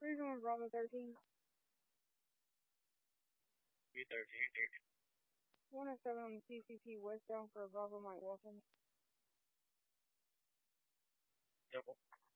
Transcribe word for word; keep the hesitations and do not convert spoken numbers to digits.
Region one, Bravo thirteen. B thirteen. one oh seven on the C C P westbound for Bravo Mike Wilson. Yep.